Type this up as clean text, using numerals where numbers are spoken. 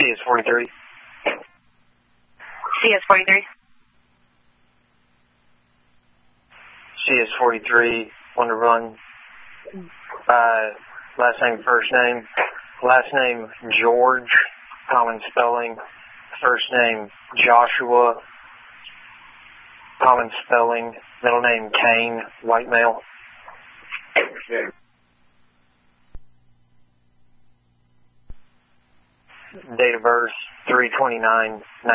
CS43. CS43. CS43, on the run. Last name, first name. Last name, George, common spelling. First name, Joshua, common spelling. Middle name, Kane, white male. Date of birth, 3/29/19.